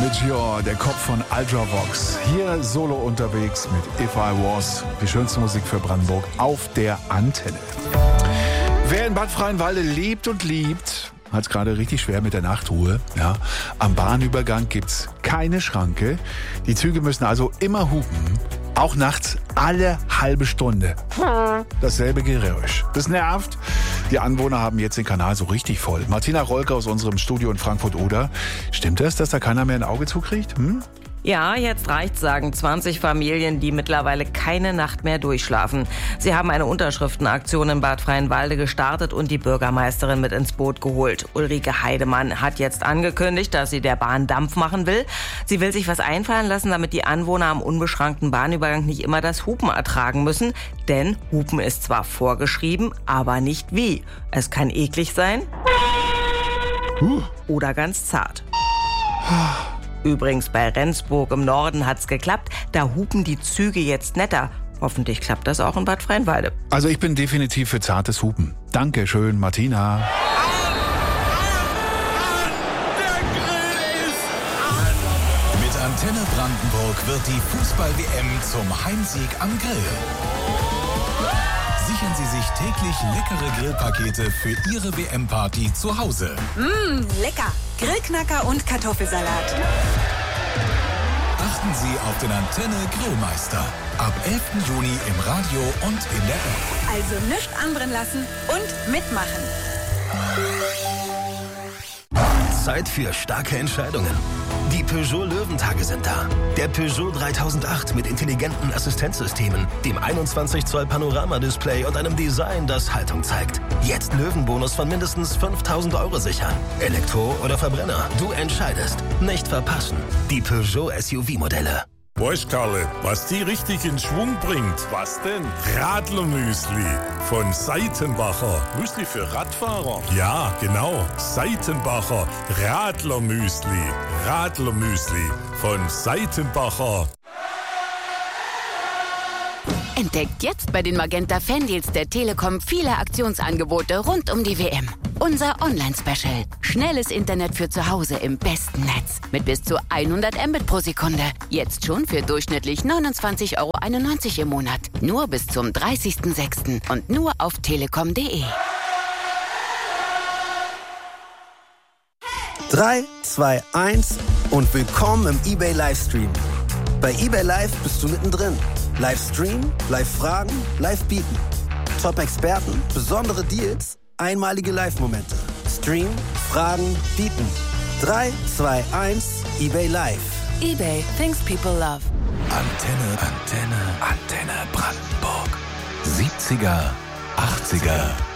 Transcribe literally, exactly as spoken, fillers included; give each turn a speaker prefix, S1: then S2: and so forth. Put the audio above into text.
S1: Meteor, der Kopf von Ultravox. Hier solo unterwegs mit If I Was. Die schönste Musik für Brandenburg auf der Antenne. Wer in Bad Freienwalde lebt und liebt, hat es gerade richtig schwer mit der Nachtruhe. Ja. Am Bahnübergang gibt's keine Schranke. Die Züge müssen also immer hupen. Auch nachts alle halbe Stunde. Dasselbe Geräusch. Das nervt. Die Anwohner haben jetzt den Kanal so richtig voll. Martina Rolke aus unserem Studio in Frankfurt-Oder. Stimmt das, dass da keiner mehr ein Auge zukriegt? Hm?
S2: Ja, jetzt reicht's, sagen zwanzig Familien, die mittlerweile keine Nacht mehr durchschlafen. Sie haben eine Unterschriftenaktion in Bad Freienwalde gestartet und die Bürgermeisterin mit ins Boot geholt. Ulrike Heidemann hat jetzt angekündigt, dass sie der Bahn Dampf machen will. Sie will sich was einfallen lassen, damit die Anwohner am unbeschrankten Bahnübergang nicht immer das Hupen ertragen müssen. Denn Hupen ist zwar vorgeschrieben, aber nicht wie. Es kann eklig sein oder ganz zart. Übrigens bei Rendsburg im Norden hat's geklappt. Da hupen die Züge jetzt netter. Hoffentlich klappt das auch in Bad Freienwalde.
S1: Also ich bin definitiv für zartes Hupen. Danke schön, Martina.
S3: Mit Antenne Brandenburg wird die Fußball-W M zum Heimsieg am Grill. Sichern Sie sich täglich leckere Grillpakete für Ihre W M-Party zu Hause.
S4: Mmh, lecker. Grillknacker und Kartoffelsalat.
S3: Achten Sie auf den Antenne Grillmeister. Ab elften Juni im Radio und in der App.
S4: Also nichts anbrennen lassen und mitmachen.
S5: Zeit für starke Entscheidungen. Die Peugeot Löwentage sind da. Der Peugeot dreitausendacht mit intelligenten Assistenzsystemen, dem einundzwanzig Zoll Panoramadisplay und einem Design, das Haltung zeigt. Jetzt Löwenbonus von mindestens fünftausend Euro sichern. Elektro oder Verbrenner, du entscheidest. Nicht verpassen. Die Peugeot S U V-Modelle.
S6: Weißt Karle, was die richtig in Schwung bringt? Was denn? Radlermüsli von Seitenbacher. Müsli für Radfahrer? Ja, genau. Seitenbacher Radlermüsli. Radlermüsli von Seitenbacher.
S7: Entdeckt jetzt bei den Magenta Fandeals der Telekom viele Aktionsangebote rund um die W M. Unser Online-Special. Schnelles Internet für zu Hause im besten Netz. Mit bis zu hundert Mbit pro Sekunde. Jetzt schon für durchschnittlich neunundzwanzig Euro einundneunzig im Monat. Nur bis zum dreißigsten sechsten und nur auf telekom punkt de.
S8: drei, zwei, eins und willkommen im eBay Livestream. Bei eBay Live bist du mittendrin. Livestream, Live-Fragen, Live-Bieten. Top-Experten, besondere Deals, einmalige Live-Momente. Stream, Fragen, Bieten. drei, zwei, eins, eBay Live.
S7: eBay, things people love.
S3: Antenne, Antenne, Antenne Brandenburg. siebziger, achtziger